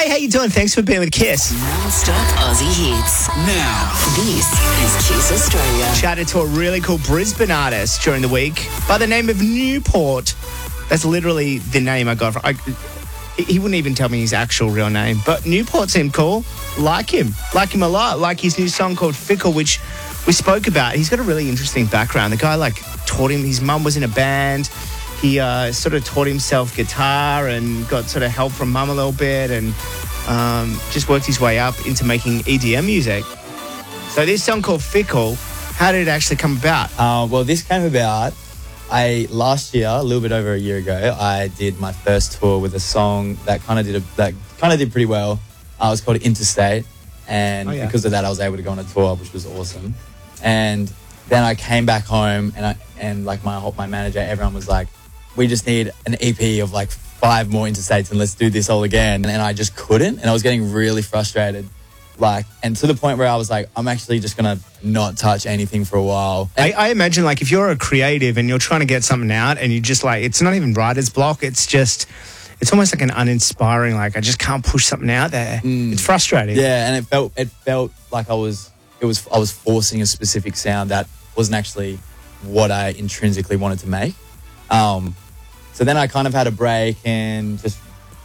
Hey, how you doing? Thanks for being with Kiss. Non-stop Aussie hits. Now, this is Kiss Australia. Chatted to a really cool Brisbane artist during the week by the name of Newport. That's literally the name I got. He wouldn't even tell me his actual real name, but Newport seemed cool. Like him a lot. Like his new song called Fickle, which we spoke about. He's got a really interesting background. The guy taught him. His mum was in a band. He sort of taught himself guitar and got sort of help from mum a little bit, and just worked his way up into making EDM music. So this song called Fickle, how did it actually come about? Well, this came about last year, a little bit over a year ago. I did my first tour with a song that kind of did pretty well. It was called Interstate, and because of that, I was able to go on a tour, which was awesome. And then I came back home, and my manager, everyone was like, we just need an EP of 5 more interstates and let's do this all again. And I just couldn't. And I was getting really frustrated. And to the point where I was like, I'm actually just going to not touch anything for a while. I imagine if you're a creative and you're trying to get something out and you just it's not even writer's block. It's almost like an uninspiring, I just can't push something out there. It's frustrating. Yeah. And it felt like I was forcing a specific sound that wasn't actually what I intrinsically wanted to make. So then I kind of had a break and just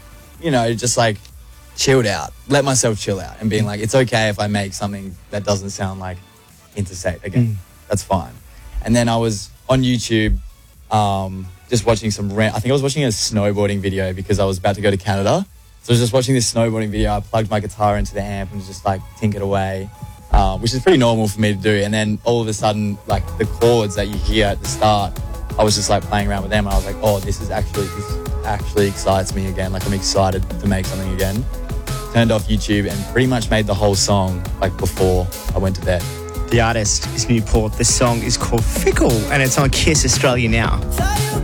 chilled out, let myself chill out and being it's okay if I make something that doesn't sound like Interstate again. That's fine. And then I was on YouTube, just watching I think I was watching a snowboarding video because I was about to go to Canada. So I was just watching this snowboarding video. I plugged my guitar into the amp and just tinkered away, which is pretty normal for me to do. And then all of a sudden, the chords that you hear at the start, I was just playing around with them, and I was like, oh, this actually excites me again. I'm excited to make something again. Turned off YouTube and pretty much made the whole song before I went to bed. The artist is Newport. The song is called Fickle, and it's on Kiss Australia now.